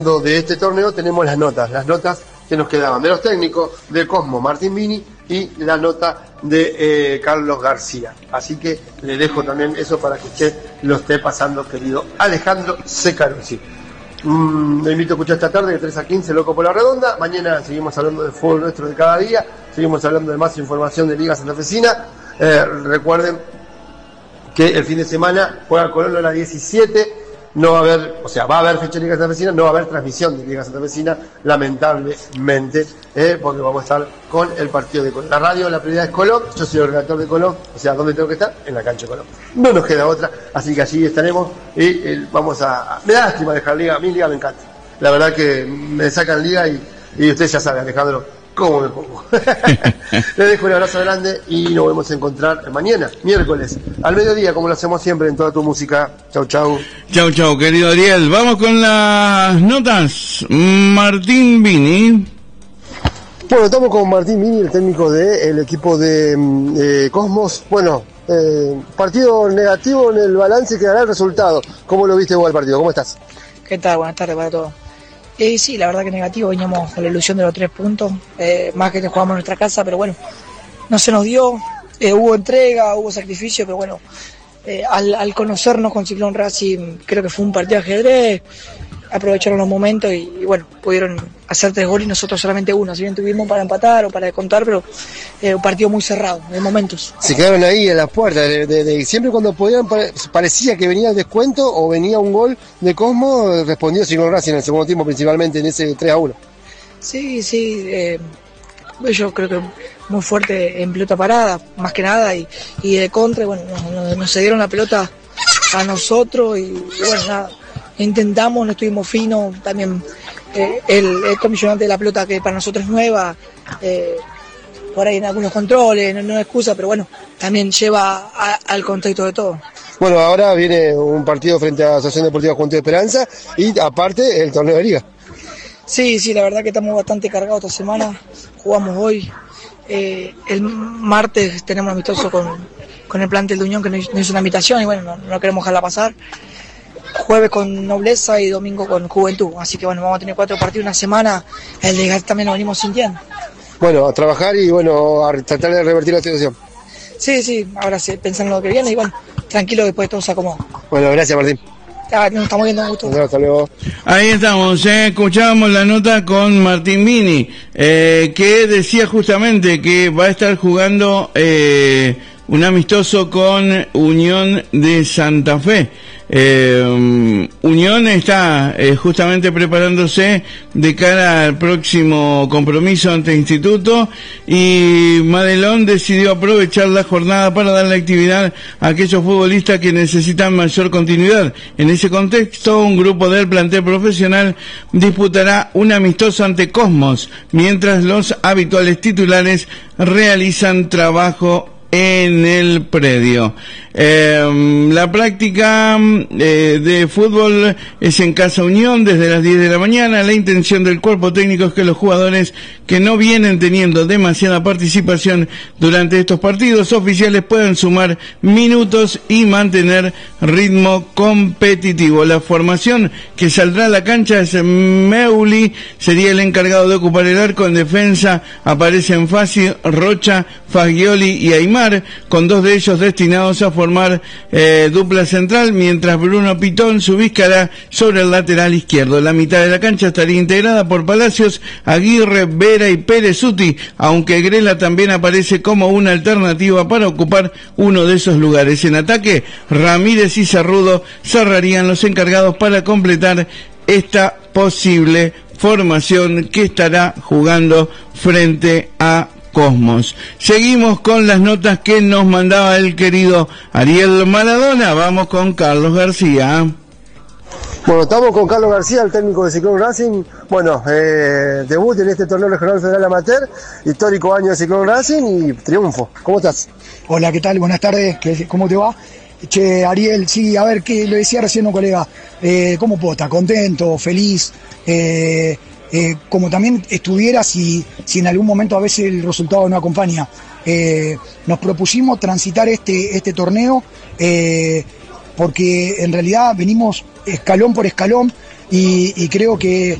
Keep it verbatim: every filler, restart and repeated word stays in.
de este torneo tenemos las notas, las notas que nos quedaban de los técnicos de Cosmo, Martín Vini, y la nota de eh, Carlos García. Así que le dejo también eso para que usted lo esté pasando, querido Alejandro Secaruzzi. Mm, me invito a escuchar esta tarde de tres a quince, Loco por la Redonda. Mañana seguimos hablando del fútbol nuestro de cada día, seguimos hablando de más información de Liga Santafesina. Eh, recuerden que el fin de semana juega Colón a las diecisiete. No va a haber, o sea, va a haber fecha de Liga Santafesina, no va a haber transmisión de Liga Santafesina, lamentablemente, eh, porque vamos a estar con el partido de Colón. La radio, la prioridad es Colón, yo soy el redactor de Colón, o sea, ¿dónde tengo que estar? En la cancha de Colón. No nos queda otra, así que allí estaremos y eh, vamos a, a... Me da lástima dejar Liga, a mí Liga me encanta. La verdad que me sacan Liga y, y usted ya sabe, Alejandro, cómo me pongo. Le dejo un abrazo grande y nos vamos a encontrar mañana, miércoles, al mediodía, como lo hacemos siempre en Toda Tu Música. Chau, chau. Chau, chau, querido Ariel. Vamos con las notas. Martín Vini. Bueno, estamos con Martín Vini, el técnico del equipo de eh, Cosmos. Bueno, eh, partido negativo en el balance que dará el resultado. ¿Cómo lo viste vos al partido? ¿Cómo estás? ¿Qué tal? Buenas tardes para todos. Eh, sí, la verdad que negativo, veníamos con la ilusión de los tres puntos, eh, más que te jugamos en nuestra casa, pero bueno, no se nos dio, eh, hubo entrega, hubo sacrificio, pero bueno, eh, al, al conocernos con Ciclón Racing, creo que fue un partido de ajedrez, aprovecharon los momentos y, y bueno, pudieron hacer tres goles y nosotros solamente uno, si bien tuvimos para empatar o para descontar, pero eh, un partido muy cerrado, de momentos. Se quedaron ahí en las puertas, de, de, de, siempre cuando podían, parecía que venía el descuento o venía un gol de Cosmo, respondió Ciclón Racing en el segundo tiempo, principalmente en ese tres a uno. Sí, sí, eh, yo creo que muy fuerte en pelota parada, más que nada, y, y de contra, bueno, nos, nos, nos cedieron la pelota a nosotros y, y bueno, nada, intentamos, no estuvimos finos, también eh, el, el comisionante de la pelota que para nosotros es nueva, eh, por ahí en algunos controles, no, no es excusa, pero bueno, también lleva a, al contexto de todo. Bueno, ahora viene un partido frente a la Asociación Deportiva Juventud de Esperanza y aparte el torneo de Liga. Sí, sí, la verdad que estamos bastante cargados esta semana, jugamos hoy, eh, el martes tenemos un amistoso con, con el plantel de Unión que nos hizo una invitación y bueno, no, no queremos dejarla pasar. Jueves con Nobleza y domingo con Juventud, así que bueno, vamos a tener cuatro partidos una semana, el desgaste también lo venimos sintiendo. Bueno, a trabajar y bueno, a tratar de revertir la situación. Sí, sí, ahora sí, pensando en lo que viene y bueno, tranquilo, después todo se acomoda. Bueno, gracias Martín. Ah, nos estamos viendo, un gusto. Bueno, hasta luego. Ahí estamos, eh, escuchábamos la nota con Martín Vini, eh, que decía justamente que va a estar jugando eh, un amistoso con Unión de Santa Fe. Eh, Unión está eh, justamente preparándose de cara al próximo compromiso ante Instituto y Madelón decidió aprovechar la jornada para darle actividad a aquellos futbolistas que necesitan mayor continuidad. En ese contexto, un grupo del plantel profesional disputará un amistoso ante Cosmos, mientras los habituales titulares realizan trabajo en el predio. Eh, la práctica eh, de fútbol es en Casa Unión desde las diez de la mañana. La intención del cuerpo técnico es que los jugadores que no vienen teniendo demasiada participación durante estos partidos oficiales puedan sumar minutos y mantener ritmo competitivo. La formación que saldrá a la cancha es Meuli, sería el encargado de ocupar el arco. En defensa aparecen Fassi, Rocha, Fagioli y Aymar, con dos de ellos destinados a formar eh, dupla central, mientras Bruno Pitón se ubicará sobre el lateral izquierdo. La mitad de la cancha estaría integrada por Palacios, Aguirre, Vera y Perezuti, aunque Grela también aparece como una alternativa para ocupar uno de esos lugares. En ataque, Ramírez y Cerrudo cerrarían los encargados para completar esta posible formación que estará jugando frente a Cosmos. Seguimos con las notas que nos mandaba el querido Ariel Maradona. Vamos con Carlos García. Bueno, estamos con Carlos García, el técnico de Ciclón Racing. Bueno, eh, debut en este torneo regional federal amateur, histórico año de Ciclón Racing y triunfo. ¿Cómo estás? Hola, ¿qué tal? Buenas tardes, ¿cómo te va? Che, Ariel, sí, a ver, que lo decía recién un colega, eh, ¿cómo puedo estar? Contento, feliz, eh, Eh, como también estuviera si, si en algún momento a veces el resultado no acompaña. Eh, nos propusimos transitar este, este torneo eh, porque en realidad venimos escalón por escalón y, y creo que